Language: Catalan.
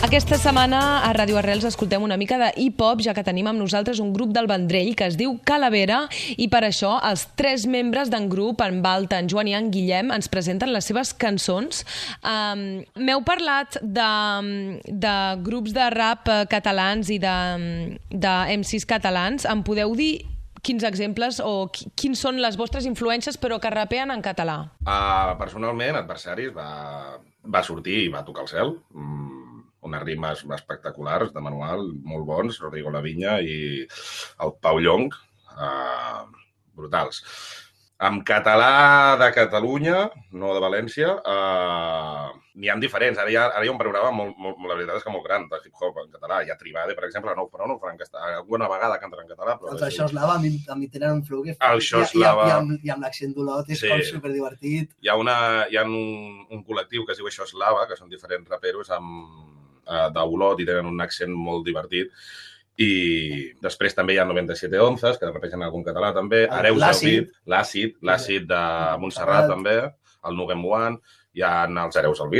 Aquesta setmana a Ràdio Arrels escoltem una mica de hip-hop, ja que tenim amb nosaltres un grup del Vendrell que es diu Calavera, i per això els 3 membres d'en grup, en Balta, en Joan i en Guillem, ens presenten les seves cançons. M'heu parlat de grups de rap catalans i de MCs catalans. Em podeu dir quins exemples o quins són les vostres influències però que rapeen en català? Personalment, Adversaris va sortir i va tocar el cel. Unes rimes espectaculars de manual, molt bons, Rodrigo Lavinya i el Pau Llong, brutals. En català de Catalunya, no de València, n'hi ha diferents. Ara hi ha un panorama molt, la veritat és que molt gran de hip-hop en català. Hi ha Tribade, per exemple, però no ho faran en castellà. Alguna vegada canten en català. Però el Xoslava, a mi tenen un flow que... El Xoslava... I amb l'accent d'Olot és com superdivertit. Hi ha un col·lectiu que es diu Xoslava, que són diferents raperos d'Olot i tenen un accent molt divertit. I després també hi ha 97 onzes, que repeteixen algun català també, Hereus al Beat, l'àcid de Montserrat també, el Nuguem One, hi ha els Hereus al Beat.